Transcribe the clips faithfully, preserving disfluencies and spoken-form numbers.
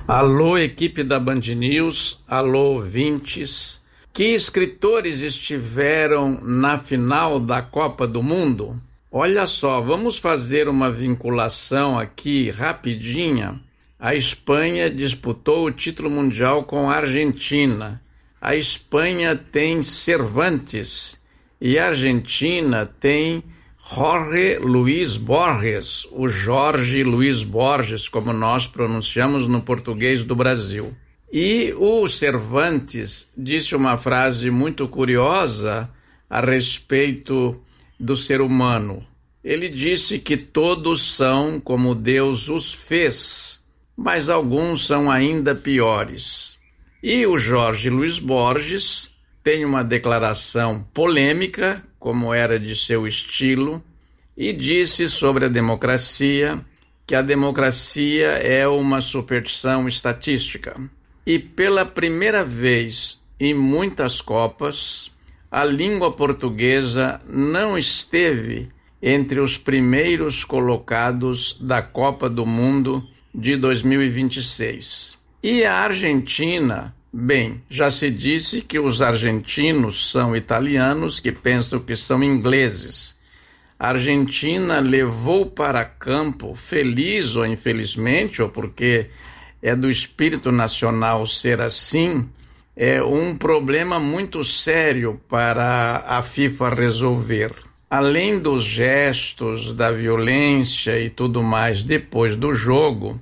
Alô, equipe da Band News, alô, ouvintes. Que escritores estiveram na final da Copa do Mundo? Olha só, vamos fazer uma vinculação aqui rapidinha. A Espanha disputou o título mundial com a Argentina. A Espanha tem Cervantes e a Argentina tem Jorge Luis Borges, o Jorge Luis Borges, como nós pronunciamos no português do Brasil. E o Cervantes disse uma frase muito curiosa a respeito do ser humano. Ele disse que todos são como Deus os fez, mas alguns são ainda piores. E o Jorge Luis Borges tem uma declaração polêmica, como era de seu estilo, e disse sobre a democracia que a democracia é uma superstição estatística. E pela primeira vez em muitas Copas, a língua portuguesa não esteve entre os primeiros colocados da Copa do Mundo de dois mil e vinte e seis. E a Argentina, bem, já se disse que os argentinos são italianos que pensam que são ingleses. A Argentina levou para campo, feliz ou infelizmente, ou porque é do espírito nacional ser assim, é um problema muito sério para a FIFA resolver. Além dos gestos, da violência e tudo mais depois do jogo,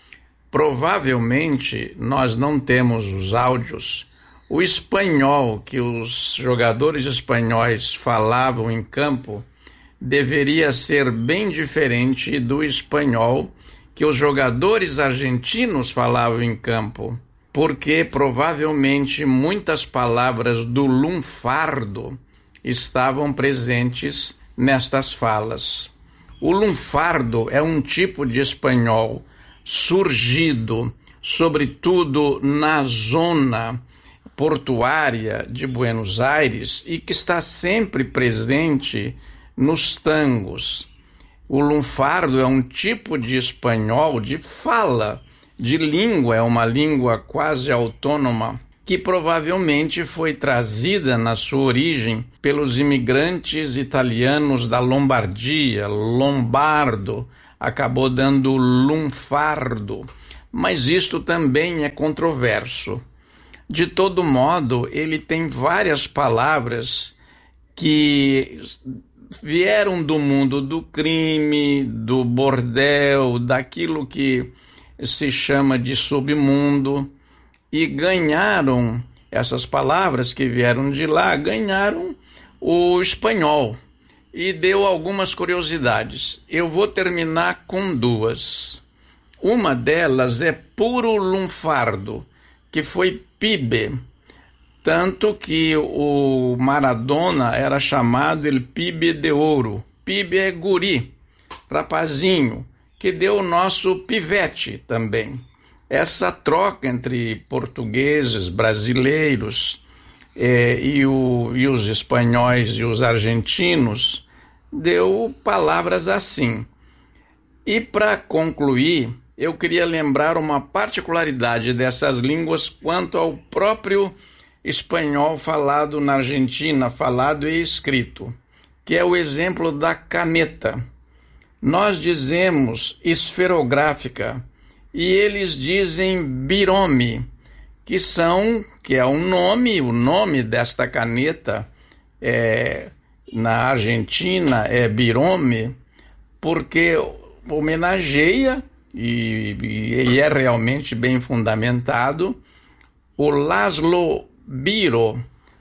provavelmente nós não temos os áudios. O espanhol que os jogadores espanhóis falavam em campo deveria ser bem diferente do espanhol que os jogadores argentinos falavam em campo, porque provavelmente muitas palavras do lunfardo estavam presentes nestas falas. O lunfardo é um tipo de espanhol surgido, sobretudo na zona portuária de Buenos Aires e que está sempre presente nos tangos. O lunfardo é um tipo de espanhol de fala, de língua, é uma língua quase autônoma, que provavelmente foi trazida na sua origem pelos imigrantes italianos da Lombardia, lombardo, acabou dando lunfardo, mas isto também é controverso. De todo modo, ele tem várias palavras que vieram do mundo do crime, do bordel, daquilo que se chama de submundo, e ganharam, essas palavras que vieram de lá, ganharam o espanhol, e deu algumas curiosidades. Eu vou terminar com duas. Uma delas é puro lunfardo, que foi pibe, tanto que o Maradona era chamado el pibe de ouro. Pibe é guri, rapazinho, que deu o nosso pivete também. Essa troca entre portugueses, brasileiros eh, e, o, e os espanhóis e os argentinos deu palavras assim. E para concluir, eu queria lembrar uma particularidade dessas línguas quanto ao próprio espanhol falado na Argentina, falado e escrito, que é o exemplo da caneta. Nós dizemos esferográfica e eles dizem birome, que são, que é um nome, o nome desta caneta é, na Argentina é birome, porque homenageia, e, e é realmente bem fundamentado, o Laszlo Biro,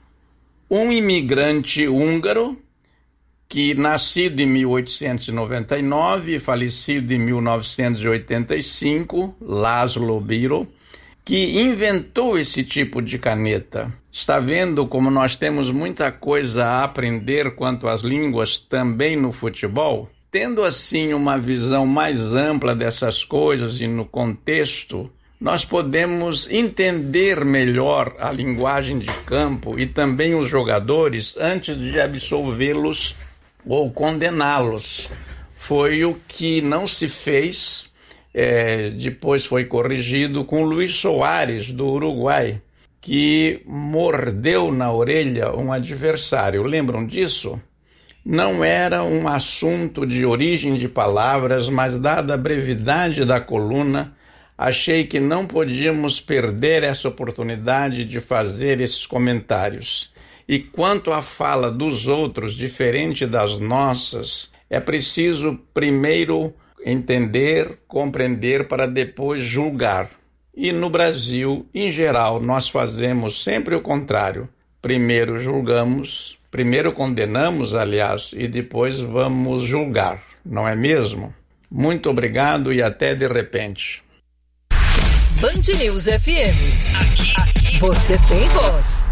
um imigrante húngaro que, nascido em mil oitocentos e noventa e nove e falecido em mil novecentos e oitenta e cinco, Laszlo Biro, que inventou esse tipo de caneta. Está vendo como nós temos muita coisa a aprender quanto às línguas também no futebol? Tendo assim uma visão mais ampla dessas coisas e no contexto, nós podemos entender melhor a linguagem de campo e também os jogadores antes de absolvê-los ou condená-los. Foi o que não se fez é, depois foi corrigido com Luiz Soares, do Uruguai, que mordeu na orelha um adversário. Lembram disso? Não era um assunto de origem de palavras, mas dada a brevidade da coluna, achei que não podíamos perder essa oportunidade de fazer esses comentários. E quanto à fala dos outros, diferente das nossas, é preciso primeiro entender, compreender, para depois julgar. E no Brasil, em geral, nós fazemos sempre o contrário. Primeiro julgamos, primeiro condenamos, aliás, e depois vamos julgar, não é mesmo? Muito obrigado e até de repente. Band News F M. Aqui, aqui você tem voz.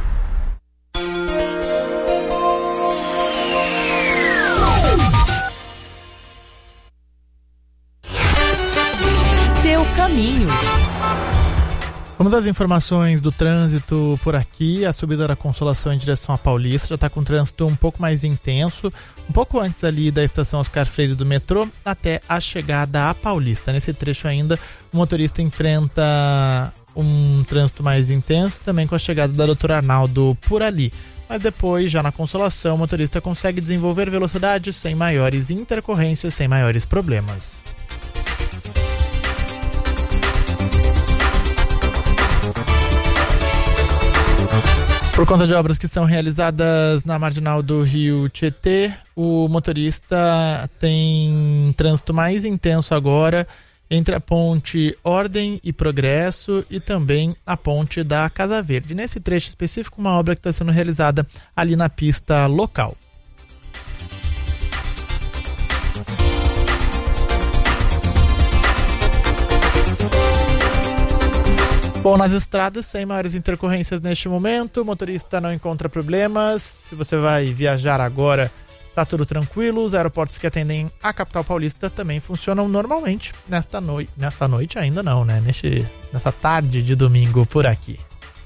Seu caminho. Vamos às informações do trânsito por aqui. A subida da Consolação em direção à Paulista já está com trânsito um pouco mais intenso, um pouco antes ali da estação Oscar Freire do metrô até a chegada à Paulista. Nesse trecho ainda, o motorista enfrenta um trânsito mais intenso, também com a chegada da doutor Arnaldo por ali. Mas depois, já na Consolação, o motorista consegue desenvolver velocidade sem maiores intercorrências, sem maiores problemas. Por conta de obras que são realizadas na marginal do Rio Tietê, o motorista tem trânsito mais intenso agora entre a ponte Ordem e Progresso e também a ponte da Casa Verde. Nesse trecho específico, uma obra que está sendo realizada ali na pista local. Bom, nas estradas, sem maiores intercorrências neste momento, o motorista não encontra problemas. Se você vai viajar agora, tá tudo tranquilo. Os aeroportos que atendem a capital paulista também funcionam normalmente. Nesta noite, nessa noite ainda não, né? Neste, nessa tarde de domingo por aqui.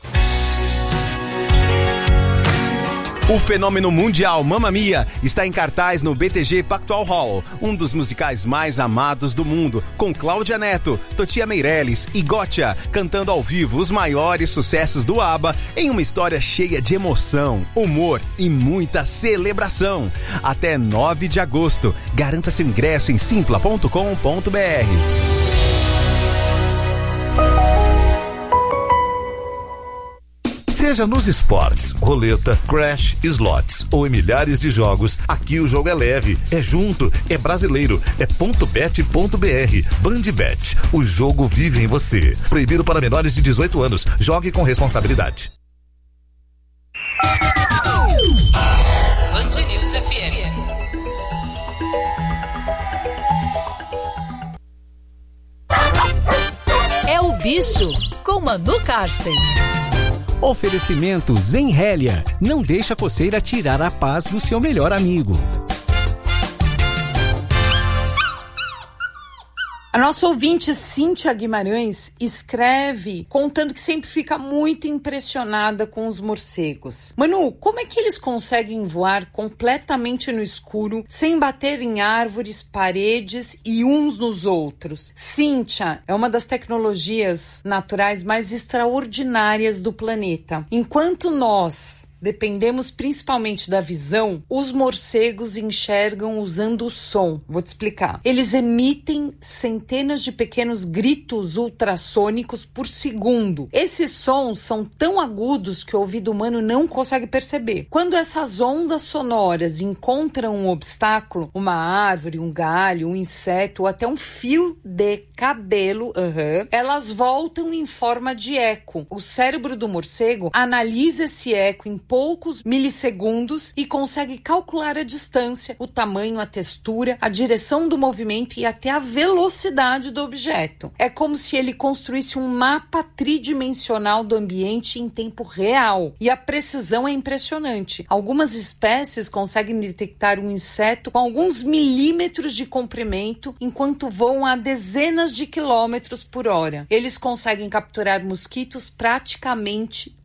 O fenômeno mundial Mamma Mia está em cartaz no B T G Pactual Hall, um dos musicais mais amados do mundo, com Cláudia Neto, Totia Meirelles e Gotcha cantando ao vivo os maiores sucessos do ABBA em uma história cheia de emoção, humor e muita celebração. Até nove de agosto. Garanta seu ingresso em simpla ponto com ponto b r. Seja nos esportes, roleta, crash, slots ou em milhares de jogos, aqui o jogo é leve, é junto, é brasileiro, é ponto bet ponto b r. Bandbet, o jogo vive em você. Proibido para menores de dezoito anos. Jogue com responsabilidade. Band News F M. É o bicho com Manu Karsten. Oferecimento Zenrélia. Não deixa a coceira tirar a paz do seu melhor amigo. A nossa ouvinte Cíntia Guimarães escreve contando que sempre fica muito impressionada com os morcegos. Manu, como é que eles conseguem voar completamente no escuro, sem bater em árvores, paredes e uns nos outros? Cíntia, é uma das tecnologias naturais mais extraordinárias do planeta. Enquanto nós dependemos principalmente da visão, os morcegos enxergam usando o som. Vou te explicar. Eles emitem centenas de pequenos gritos ultrassônicos por segundo. Esses sons são tão agudos que o ouvido humano não consegue perceber. Quando essas ondas sonoras encontram um obstáculo, uma árvore, um galho, um inseto ou até um fio de cabelo, uhum, elas voltam em forma de eco. O cérebro do morcego analisa esse eco em poucos milissegundos e consegue calcular a distância, o tamanho, a textura, a direção do movimento e até a velocidade do objeto. É como se ele construísse um mapa tridimensional do ambiente em tempo real. E a precisão é impressionante. Algumas espécies conseguem detectar um inseto com alguns milímetros de comprimento enquanto voam a dezenas de quilômetros por hora. Eles conseguem capturar mosquitos praticamente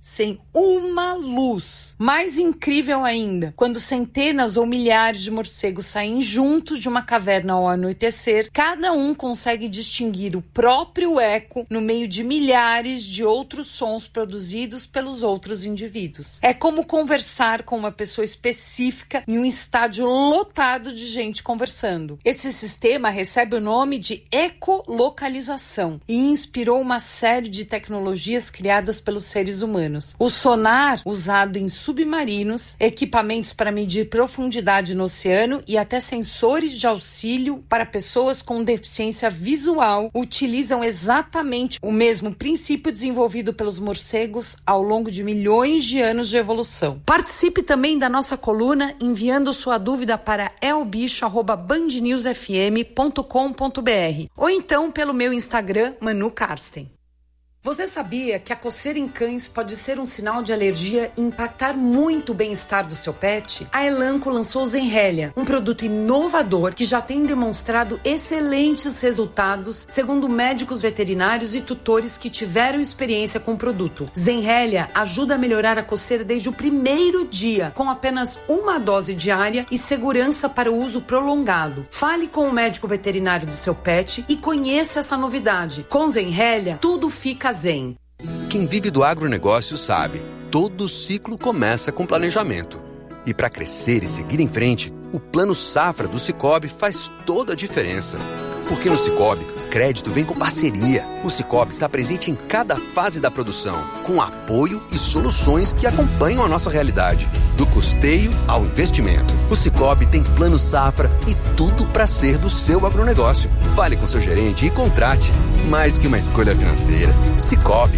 sem uma luz. Mais incrível ainda, quando centenas ou milhares de morcegos saem juntos de uma caverna ao anoitecer, cada um consegue distinguir o próprio eco no meio de milhares de outros sons produzidos pelos outros indivíduos. É como conversar com uma pessoa específica em um estádio lotado de gente conversando. Esse sistema recebe o nome de ecolocalização e inspirou uma série de tecnologias criadas pelos seres humanos. O sonar, usado em submarinos, equipamentos para medir profundidade no oceano e até sensores de auxílio para pessoas com deficiência visual, utilizam exatamente o mesmo princípio desenvolvido pelos morcegos ao longo de milhões de anos de evolução. Participe também da nossa coluna enviando sua dúvida para elbicho arroba band news f m ponto com ponto b r ou então pelo meu Instagram, Manu Karsten. Você sabia que a coceira em cães pode ser um sinal de alergia e impactar muito o bem-estar do seu pet? A Elanco lançou o Zenrelia, um produto inovador que já tem demonstrado excelentes resultados, segundo médicos veterinários e tutores que tiveram experiência com o produto. Zenrelia ajuda a melhorar a coceira desde o primeiro dia, com apenas uma dose diária e segurança para o uso prolongado. Fale com o médico veterinário do seu pet e conheça essa novidade. Com Zenrelia, tudo fica zen. Quem vive do agronegócio sabe, todo ciclo começa com planejamento. E para crescer e seguir em frente, o Plano Safra do Sicoob faz toda a diferença. Porque no Sicoob, crédito vem com parceria. O Sicoob está presente em cada fase da produção, com apoio e soluções que acompanham a nossa realidade. Do custeio ao investimento. O Sicoob tem Plano Safra e tudo para ser do seu agronegócio. Fale com seu gerente e contrate. Mais que uma escolha financeira. Sicoob.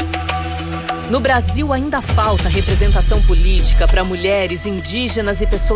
No Brasil ainda falta representação política para mulheres, indígenas e pessoas